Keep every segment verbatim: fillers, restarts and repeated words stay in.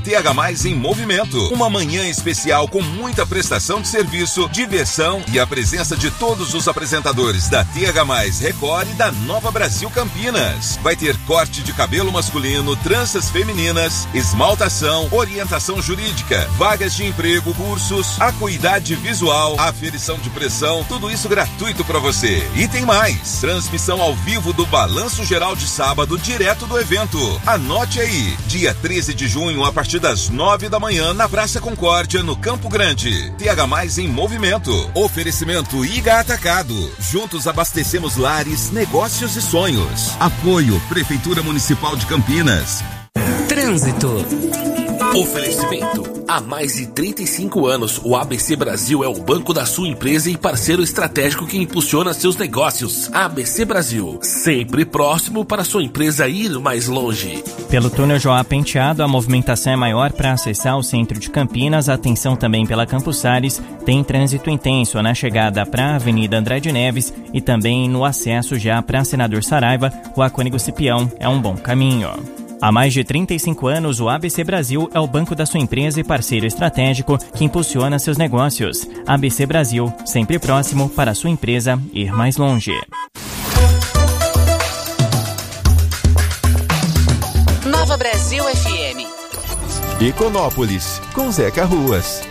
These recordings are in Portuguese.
T H mais em movimento. Uma manhã especial com muita prestação de serviço, diversão e a presença de todos os apresentadores da T H mais Record e da Nova Brasil Campinas. Vai ter corte de cabelo masculino, tranças femininas, esmaltação, orientação jurídica, vagas de emprego, cursos, acuidade visual, aferição de pressão, tudo isso gratuito para você. E tem mais, transmissão ao vivo do Balanço Geral de sábado, direto do evento. Anote aí, dia treze de junho, a partir das nove da manhã, na Praça Concórdia, no Campo Grande. T H mais em movimento. Oferecimento I G A Atacado. Juntos abastecemos lares, negócios e sonhos. Apoio Prefeitura Municipal de Campinas. Trânsito. Oferecimento. Há mais de trinta e cinco anos, o A B C Brasil é o banco da sua empresa e parceiro estratégico que impulsiona seus negócios. A B C Brasil, sempre próximo para sua empresa ir mais longe. Pelo túnel Joá Penteado, a movimentação é maior para acessar o centro de Campinas. Atenção também pela Campos Sales. Tem trânsito intenso na chegada para a Avenida Andrade Neves e também no acesso já para Senador Saraiva. O Cônigo Cipião é um bom caminho. Há mais de trinta e cinco anos, o A B C Brasil é o banco da sua empresa e parceiro estratégico que impulsiona seus negócios. A B C Brasil, sempre próximo para a sua empresa ir mais longe. Nova Brasil F M. Econópolis, com Zeca Ruas.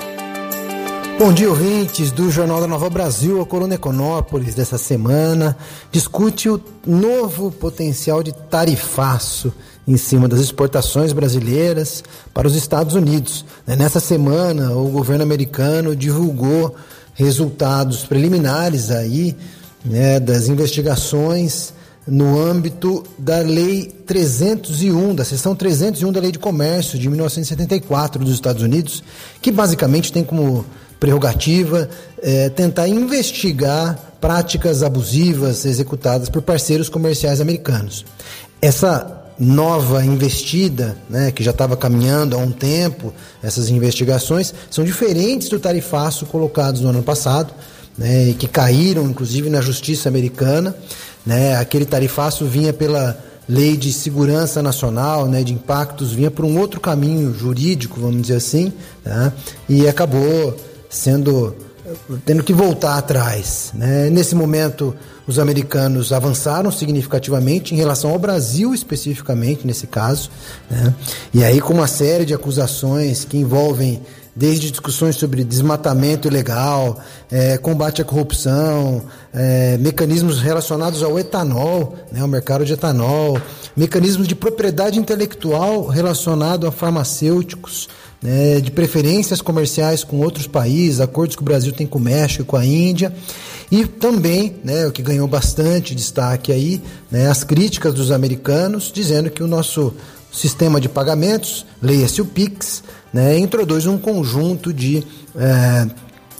Bom dia, ouvintes do Jornal da Nova Brasil. A coluna Econópolis dessa semana discute o novo potencial de tarifaço em cima das exportações brasileiras para os Estados Unidos. Nessa semana, o governo americano divulgou resultados preliminares aí, né, das investigações no âmbito da Lei trezentos e um, da seção trezentos e um da Lei de Comércio de mil novecentos e setenta e quatro dos Estados Unidos, que basicamente tem como prerrogativa é, tentar investigar práticas abusivas executadas por parceiros comerciais americanos. Essa nova investida, né, que já estava caminhando há um tempo, essas investigações são diferentes do tarifaço colocados no ano passado, né, e que caíram inclusive na justiça americana, né. Aquele tarifaço vinha pela Lei de Segurança Nacional, né, de impactos, vinha por um outro caminho jurídico, vamos dizer assim, tá, e acabou sendo tendo que voltar atrás, né? Nesse momento, os americanos avançaram significativamente em relação ao Brasil, especificamente nesse caso, né? E aí com uma série de acusações que envolvem desde discussões sobre desmatamento ilegal, é, combate à corrupção, é, mecanismos relacionados ao etanol, né, ao mercado de etanol, mecanismos de propriedade intelectual relacionado a farmacêuticos, né, de preferências comerciais com outros países, acordos que o Brasil tem com o México e com a Índia, e também, né, o que ganhou bastante destaque aí, né, as críticas dos americanos, dizendo que o nosso sistema de pagamentos, leia-se o Pix, né, introduz um conjunto de, é,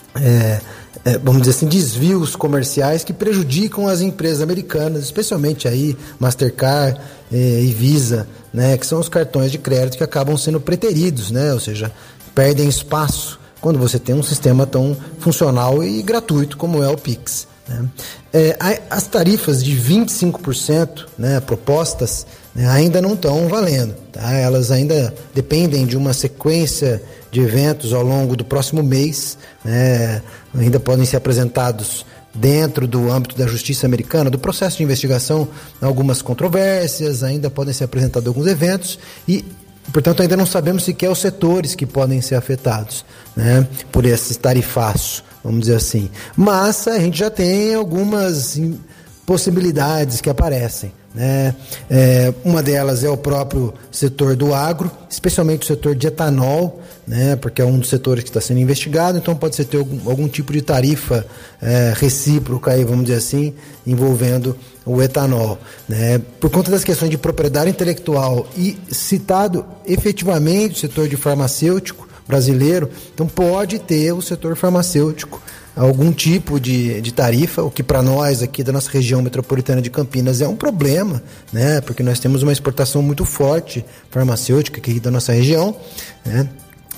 é, é, vamos dizer assim, desvios comerciais que prejudicam as empresas americanas, especialmente aí Mastercard é, e Visa, né, que são os cartões de crédito que acabam sendo preteridos, né, ou seja, perdem espaço quando você tem um sistema tão funcional e gratuito como é o Pix, né. É, as tarifas de vinte e cinco por cento, né, propostas, né, ainda não estão valendo, tá? Elas ainda dependem de uma sequência de eventos ao longo do próximo mês, né, ainda podem ser apresentados dentro do âmbito da justiça americana, do processo de investigação, algumas controvérsias, ainda podem ser apresentados alguns eventos e, portanto, ainda não sabemos sequer os setores que podem ser afetados, né, por esses tarifaços, vamos dizer assim. Mas a gente já tem algumas possibilidades que aparecem, né? É, uma delas é o próprio setor do agro, especialmente o setor de etanol, né? Porque é um dos setores que está sendo investigado, então pode ser ter algum, algum tipo de tarifa é, recíproca, aí, vamos dizer assim, envolvendo o etanol, né? Por conta das questões de propriedade intelectual e citado efetivamente o setor de farmacêutico brasileiro, então pode ter o setor farmacêutico algum tipo de, de tarifa, o que para nós aqui da nossa região metropolitana de Campinas é um problema, né? Porque nós temos uma exportação muito forte farmacêutica aqui da nossa região, né?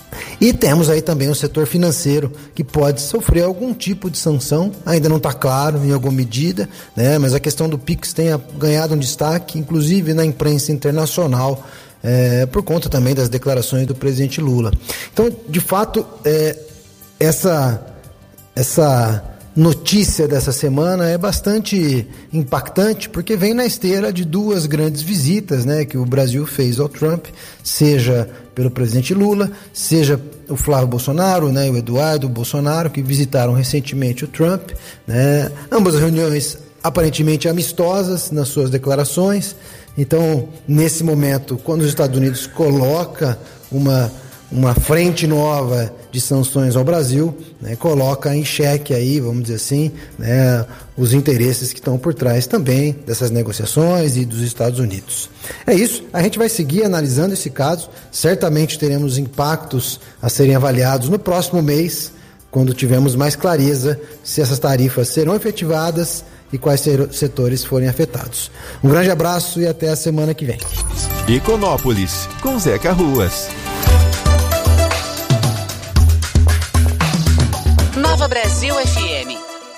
E temos aí também o setor financeiro que pode sofrer algum tipo de sanção, ainda não está claro em alguma medida, né? Mas a questão do Pix tem ganhado um destaque, inclusive na imprensa internacional, é, por conta também das declarações do presidente Lula. Então, de fato, é, essa, essa notícia dessa semana é bastante impactante, porque vem na esteira de duas grandes visitas, né, que o Brasil fez ao Trump, seja pelo presidente Lula, seja o Flávio Bolsonaro, né, e o Eduardo Bolsonaro, que visitaram recentemente o Trump, né, ambas as reuniões aparentemente amistosas nas suas declarações. Então, nesse momento, quando os Estados Unidos coloca uma, uma frente nova de sanções ao Brasil, né, coloca em xeque aí, vamos dizer assim, né, os interesses que estão por trás também dessas negociações e dos Estados Unidos. É isso, a gente vai seguir analisando esse caso, certamente teremos impactos a serem avaliados no próximo mês, quando tivermos mais clareza se essas tarifas serão efetivadas e quais setores forem afetados. Um grande abraço e até a semana que vem. Econópolis, com Zeca Ruas. Nova Brasil F M.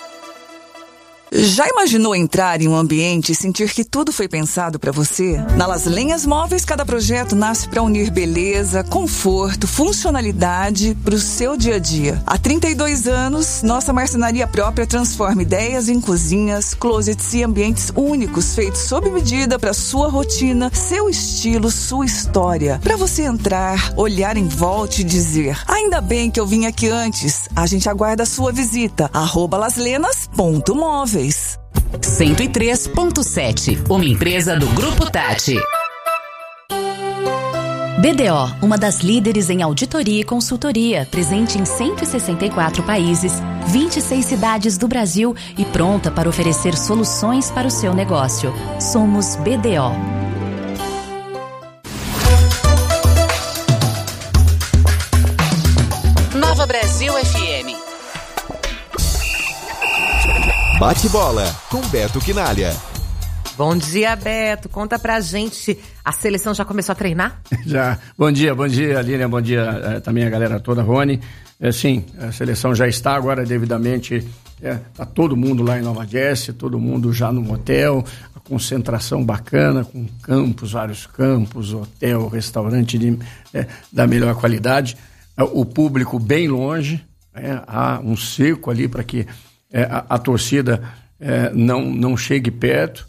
Já imaginou entrar em um ambiente e sentir que tudo foi pensado para você? Na Las Lenhas Móveis, cada projeto nasce para unir beleza, conforto, funcionalidade para o seu dia a dia. Há trinta e dois anos, nossa marcenaria própria transforma ideias em cozinhas, closets e ambientes únicos feitos sob medida para sua rotina, seu estilo, sua história. Para você entrar, olhar em volta e dizer: ainda bem que eu vim aqui antes. A gente aguarda a sua visita. arroba laslenas ponto móveis. cento e três ponto sete, uma empresa do Grupo Tati. B D O, uma das líderes em auditoria e consultoria, presente em cento e sessenta e quatro países, vinte e seis cidades do Brasil e pronta para oferecer soluções para o seu negócio. Somos B D O. Nova Brasil F M. Bate bola com Beto Quinalha. Bom dia, Beto. Conta pra gente, a seleção já começou a treinar? Já. Bom dia, bom dia, Lilian. Bom dia eh, também a galera toda, Rony. É, sim, a seleção já está agora devidamente, é, tá todo mundo lá em Nova Jersey, todo mundo já no hotel, a concentração bacana, com campos, vários campos, hotel, restaurante de, é, da melhor qualidade, é, o público bem longe, é, há um cerco ali para que é, a, a torcida é, não, não chegue perto.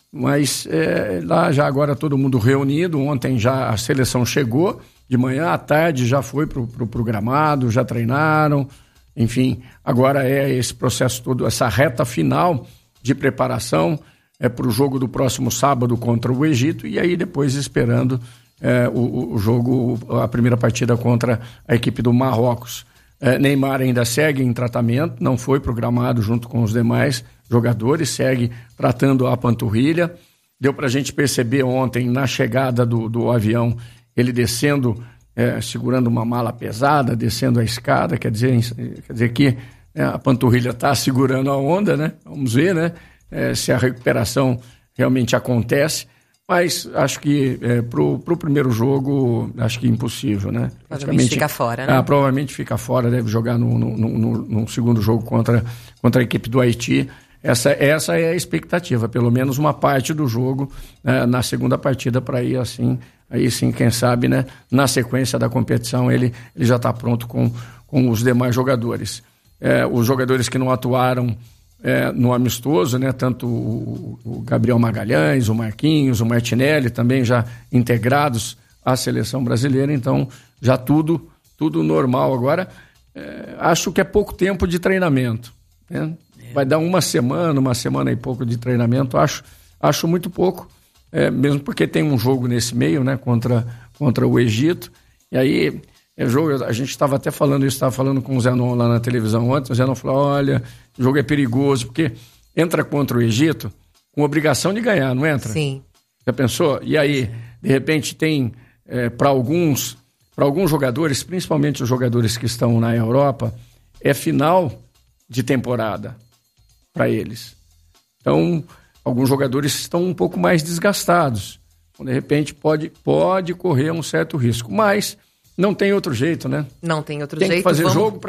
Mas é, lá já agora todo mundo reunido. Ontem já a seleção chegou, de manhã à tarde já foi pro, pro, pro gramado, já treinaram, enfim, agora é esse processo todo, essa reta final de preparação é, para o jogo do próximo sábado contra o Egito, e aí depois esperando é, o, o jogo, a primeira partida contra a equipe do Marrocos. É, Neymar ainda segue em tratamento, não foi programado junto com os demais jogadores, segue tratando a panturrilha. Deu para a gente perceber ontem, na chegada do, do avião, ele descendo, é, segurando uma mala pesada, descendo a escada, quer dizer, quer dizer que é, a panturrilha está segurando a onda, né? Vamos ver, né? É, se a recuperação realmente acontece. Mas acho que é, pro, pro primeiro jogo, acho que impossível, né? Provavelmente fica fora, né? Ah, provavelmente fica fora, deve jogar no, no, no, no segundo jogo contra, contra a equipe do Haiti. Essa, essa é a expectativa, pelo menos uma parte do jogo é, na segunda partida, para ir assim, aí sim, quem sabe, né? Na sequência da competição ele, ele já está pronto com, com os demais jogadores. É, os jogadores que não atuaram É, no amistoso, né? Tanto o, o Gabriel Magalhães, o Marquinhos, o Martinelli também já integrados à seleção brasileira, então já tudo, tudo normal. Agora, é, acho que é pouco tempo de treinamento, né? Vai dar uma semana, uma semana e pouco de treinamento, acho, acho muito pouco, é, mesmo porque tem um jogo nesse meio, né? Contra, contra o Egito, e aí é jogo, a gente estava até falando isso, estava falando com o Zenon lá na televisão ontem, o Zenon falou, olha, o jogo é perigoso, porque entra contra o Egito com obrigação de ganhar, não entra? Sim. Já pensou? E aí, de repente, tem é, para alguns, para alguns jogadores, principalmente os jogadores que estão na Europa, é final de temporada para eles. Então, alguns jogadores estão um pouco mais desgastados. Então, de repente, pode, pode correr um certo risco, mas não tem outro jeito, né? Não tem outro tem jeito. Tem que fazer vamos... jogo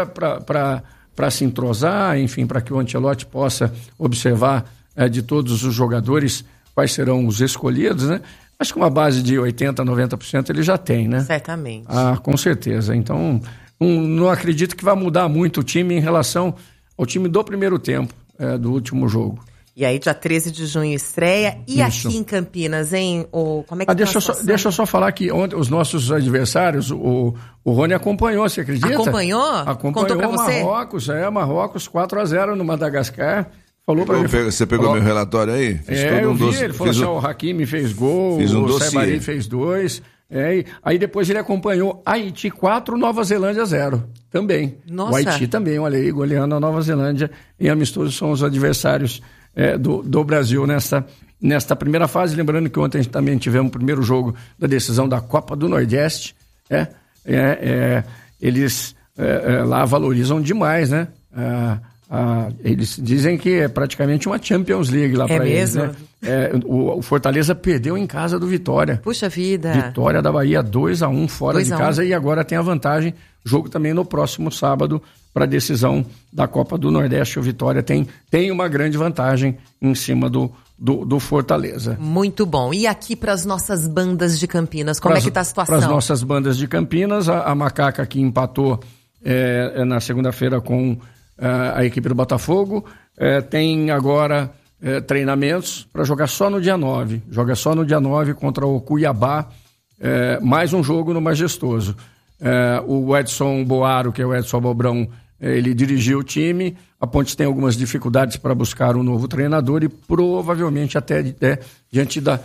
para se entrosar, enfim, para que o Ancelotti possa observar é, de todos os jogadores quais serão os escolhidos, né? acho que uma base de oitenta por cento, noventa por cento ele já tem, né? Certamente. Ah, com certeza. Então, um, não acredito que vai mudar muito o time em relação ao time do primeiro tempo, é, do último jogo. E aí, dia treze de junho estreia. E Isso. aqui em Campinas, hein? O, como é que ah, deixa, eu só, deixa eu só falar que ontem os nossos adversários, o, o Rony acompanhou, você acredita? Acompanhou? Acompanhou. Contou pra você? Marrocos, é, Marrocos quatro a zero no Madagascar. Falou pra eu mim. Pego, você pegou falou, meu relatório aí? Fiz é, eu um vi, doce, ele falou assim, um, o Hakimi fez gol, um o Saibari fez dois. É, e, aí depois ele acompanhou Haiti quatro, Nova Zelândia zero. Também. Nossa. O Haiti também, olha aí, goleando a Nova Zelândia. Em amistoso são os adversários É, do, do Brasil nesta, nesta primeira fase. Lembrando que ontem também tivemos o primeiro jogo da decisão da Copa do Nordeste. É, é, é, eles é, é, lá valorizam demais, né? É, a, eles dizem que é praticamente uma Champions League lá é para eles. Né? É, o, o Fortaleza perdeu em casa do Vitória. Puxa vida! Vitória da Bahia dois a um fora dois de a um. casa e agora tem a vantagem. Jogo também no próximo sábado para a decisão da Copa do Nordeste. O Vitória tem, tem uma grande vantagem em cima do, do, do Fortaleza. Muito bom. E aqui para as nossas bandas de Campinas, como pras, é que está a situação? Para as nossas bandas de Campinas, a, a Macaca que empatou é, é na segunda-feira com é, a equipe do Botafogo, é, tem agora é, treinamentos para jogar só no dia nove. Joga só no dia nove contra o Cuiabá, é, mais um jogo no Majestoso. É, o Edson Boaro, que é o Edson Bobrão, ele dirigiu o time. A Ponte tem algumas dificuldades para buscar um novo treinador e provavelmente até é, diante da...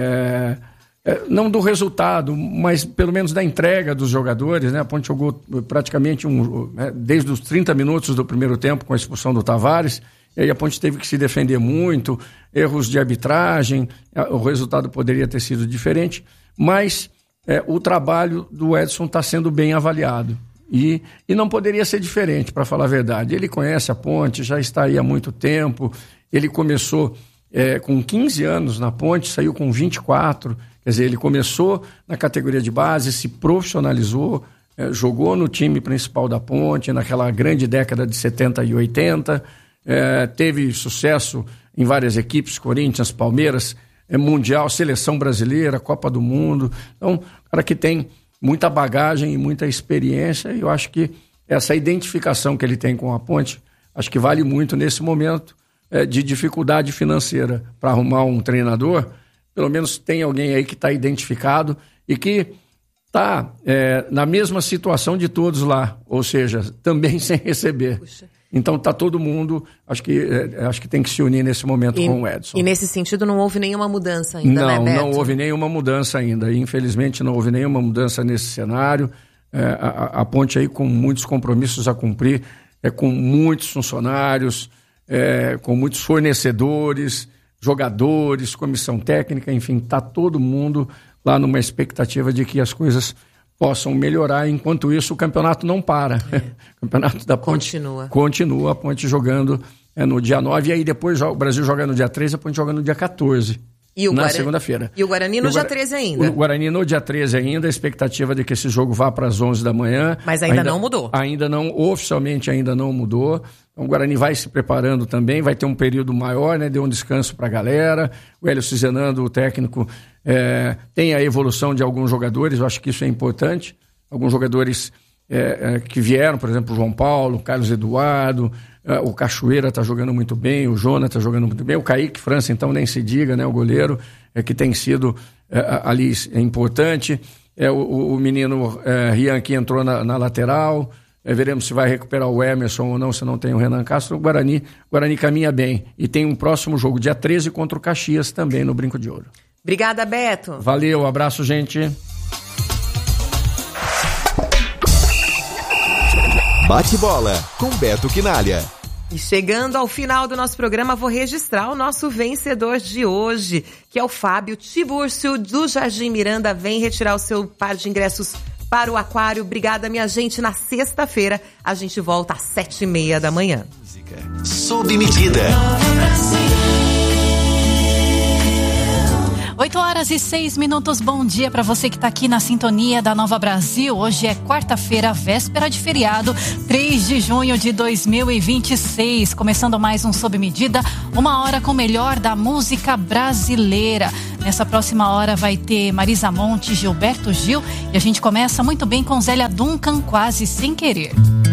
É, é, não do resultado, mas pelo menos da entrega dos jogadores, né? A Ponte jogou praticamente um, é, desde os trinta minutos do primeiro tempo com a expulsão do Tavares, e aí a Ponte teve que se defender muito, erros de arbitragem, o resultado poderia ter sido diferente, mas é, o trabalho do Edson está sendo bem avaliado. E, e não poderia ser diferente, para falar a verdade. Ele conhece a Ponte, já está aí há muito tempo. Ele começou é, com quinze anos na Ponte, saiu com vinte e quatro. Quer dizer, ele começou na categoria de base, se profissionalizou, é, jogou no time principal da Ponte, naquela grande década de setenta e oitenta. É, teve sucesso em várias equipes, Corinthians, Palmeiras, é, Mundial, Seleção Brasileira, Copa do Mundo. Então, cara que tem muita bagagem e muita experiência, e eu acho que essa identificação que ele tem com a Ponte, acho que vale muito nesse momento é, de dificuldade financeira para arrumar um treinador. Pelo menos tem alguém aí que está identificado e que está é, na mesma situação de todos lá, ou seja, também sem receber. Puxa. Então está todo mundo, acho que, é, acho que tem que se unir nesse momento e, com o Edson. E nesse sentido não houve nenhuma mudança ainda, não, né, Beto? Não houve nenhuma mudança ainda. Infelizmente não houve nenhuma mudança nesse cenário. É, a, a Ponte aí com muitos compromissos a cumprir, é, com muitos funcionários, é, com muitos fornecedores, jogadores, comissão técnica, enfim, está todo mundo lá numa expectativa de que as coisas possam melhorar. Enquanto isso, o campeonato não para. É. O campeonato da Ponte continua. Continua, a Ponte jogando é, no dia nove, e aí depois o Brasil joga no dia treze, a Ponte joga no dia quatorze, e o na Guarani, segunda-feira. E o Guarani no o dia treze ainda. O Guarani no dia treze ainda, a expectativa de que esse jogo vá para as onze da manhã. Mas ainda, ainda não mudou. Ainda não, oficialmente ainda não mudou. Então, o Guarani vai se preparando também, vai ter um período maior, né? Deu um descanso para a galera. O Hélio Cizenando, o técnico, é, tem a evolução de alguns jogadores, eu acho que isso é importante. Alguns jogadores é, é, que vieram, por exemplo, o João Paulo, o Carlos Eduardo, é, o Cachoeira está jogando muito bem, o Jonas está jogando muito bem, o Kaique França, então, nem se diga, né? O goleiro, é, que tem sido é, ali é importante. É, o, o menino é, Rian, que entrou na, na lateral. É, veremos se vai recuperar o Emerson ou não, se não tem o Renan Castro. O Guarani, o Guarani caminha bem. E tem um próximo jogo, dia treze, contra o Caxias, também no Brinco de Ouro. Obrigada, Beto. Valeu, abraço, gente. Bate bola com Beto Quinalha. E chegando ao final do nosso programa, vou registrar o nosso vencedor de hoje, que é o Fábio Tibúrcio, do Jardim Miranda. Vem retirar o seu par de ingressos para o Aquário. Obrigada, minha gente. Na sexta-feira, a gente volta às sete e meia da manhã. Sob medida. oito horas e seis minutos, bom dia para você que está aqui na sintonia da Nova Brasil. Hoje é quarta-feira, véspera de feriado, três de junho de dois mil e vinte e seis. Começando mais um Sob Medida, uma hora com o melhor da música brasileira. Nessa próxima hora vai ter Marisa Monte, Gilberto Gil, e a gente começa muito bem com Zélia Duncan, Quase Sem Querer.